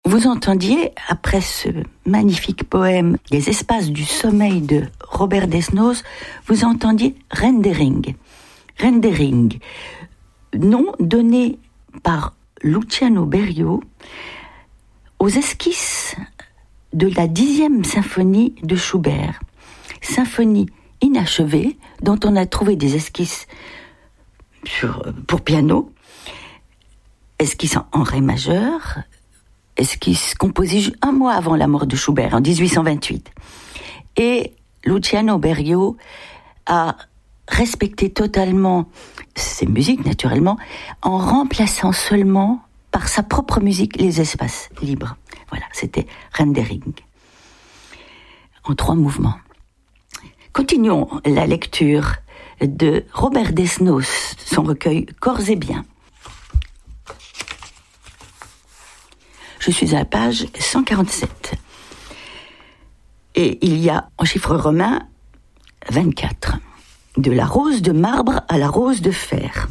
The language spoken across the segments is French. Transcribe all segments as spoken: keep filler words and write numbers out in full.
vous entendiez, après ce magnifique poème « Les espaces du sommeil » de Robert Desnos, vous entendiez « rendering ». Rendering, nom donné par Luciano Berio aux esquisses de la dixième symphonie de Schubert. Symphonie inachevée, dont on a trouvé des esquisses sur, pour piano, esquisses en, en ré majeur, esquisse composée un mois avant la mort de Schubert, en dix-huit cent vingt-huit. Et Luciano Berio a respecté totalement ses musiques, naturellement, en remplaçant seulement par sa propre musique les espaces libres. Voilà, c'était rendering. En trois mouvements. Continuons la lecture de Robert Desnos, son recueil « Corps et biens ». Je suis à la page cent quarante-sept. Et il y a, en chiffre romain, vingt-quatre. De la rose de marbre à la rose de fer.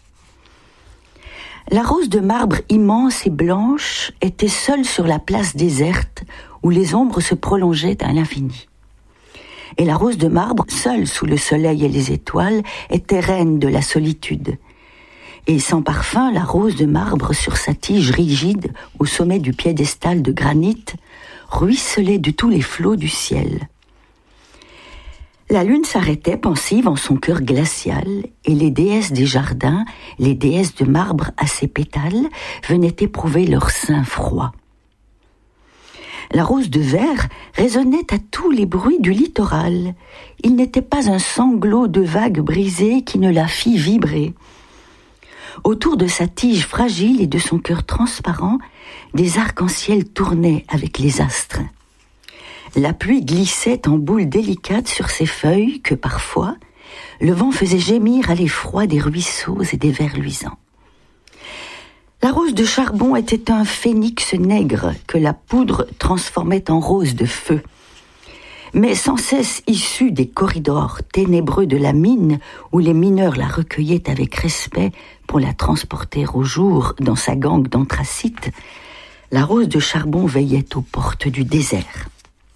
La rose de marbre immense et blanche était seule sur la place déserte où les ombres se prolongeaient à l'infini. Et la rose de marbre, seule sous le soleil et les étoiles, était reine de la solitude. Et sans parfum, la rose de marbre sur sa tige rigide, au sommet du piédestal de granit, ruisselait de tous les flots du ciel. La lune s'arrêtait pensive en son cœur glacial, et les déesses des jardins, les déesses de marbre à ses pétales, venaient éprouver leur sein froid. La rose de verre résonnait à tous les bruits du littoral. Il n'était pas un sanglot de vagues brisées qui ne la fit vibrer. Autour de sa tige fragile et de son cœur transparent, des arcs-en-ciel tournaient avec les astres. La pluie glissait en boules délicates sur ses feuilles que, parfois, le vent faisait gémir à l'effroi des ruisseaux et des vers luisants. La rose de charbon était un phénix nègre que la poudre transformait en rose de feu. Mais sans cesse issue des corridors ténébreux de la mine où les mineurs la recueillaient avec respect pour la transporter au jour dans sa gangue d'anthracite, la rose de charbon veillait aux portes du désert.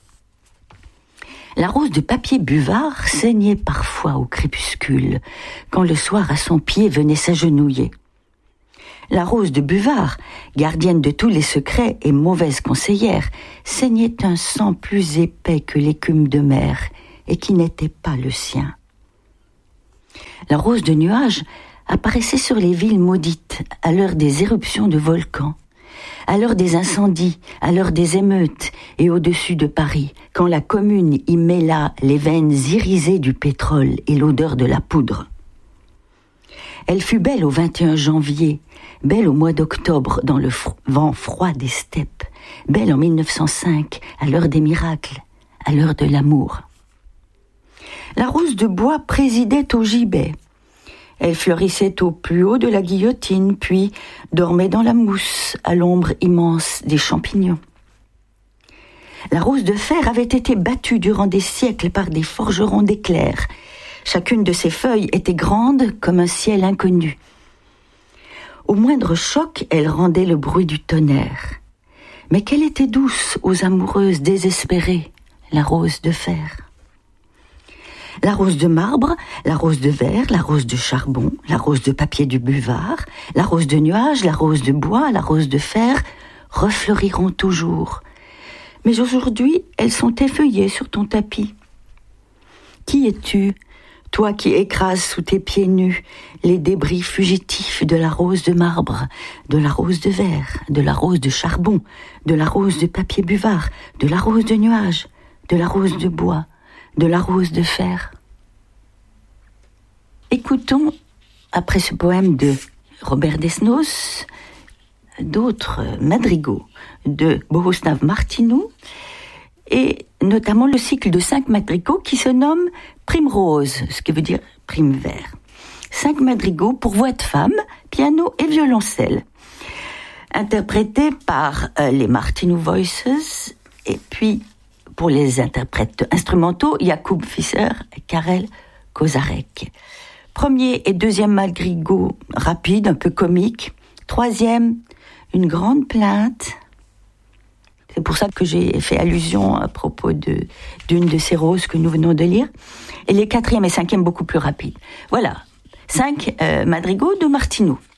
La rose de papier buvard saignait parfois au crépuscule, quand le soir à son pied venait s'agenouiller. La rose de buvard, gardienne de tous les secrets et mauvaise conseillère, saignait un sang plus épais que l'écume de mer et qui n'était pas le sien. La rose de nuage apparaissait sur les villes maudites à l'heure des éruptions de volcans, à l'heure des incendies, à l'heure des émeutes et au-dessus de Paris, quand la commune y mêla les veines irisées du pétrole et l'odeur de la poudre. Elle fut belle au vingt et un janvier, belle au mois d'octobre dans le fr- vent froid des steppes, belle en mille neuf cent cinq, à l'heure des miracles, à l'heure de l'amour. La rose de bois présidait au gibet. Elle fleurissait au plus haut de la guillotine, puis dormait dans la mousse, à l'ombre immense des champignons. La rose de fer avait été battue durant des siècles par des forgerons d'éclairs. Chacune de ses feuilles était grande comme un ciel inconnu. Au moindre choc, elle rendait le bruit du tonnerre. Mais qu'elle était douce aux amoureuses désespérées, la rose de fer. La rose de marbre, la rose de verre, la rose de charbon, la rose de papier du buvard, la rose de nuage, la rose de bois, la rose de fer refleuriront toujours. Mais aujourd'hui, elles sont effeuillées sur ton tapis. Qui es-tu, toi qui écrases sous tes pieds nus les débris fugitifs de la rose de marbre, de la rose de verre, de la rose de charbon, de la rose de papier buvard, de la rose de nuage, de la rose de bois, de la rose de fer. Écoutons, après ce poème de Robert Desnos, d'autres madrigaux de Bohuslav Martinou, et notamment le cycle de cinq madrigaux qui se nomme Primrose, ce qui veut dire prime vert. Cinq madrigaux pour voix de femme, piano et violoncelle, interprétés par euh, les Martinou Voices, et puis pour les interprètes instrumentaux, Jakub Fischer et Karel Kozarek. Premier et deuxième madrigal rapide, un peu comique. Troisième, une grande plainte. C'est pour ça que j'ai fait allusion à propos de, d'une de ces roses que nous venons de lire. Et les quatrième et cinquième beaucoup plus rapides. Voilà, cinq euh, madrigaux de Martineau.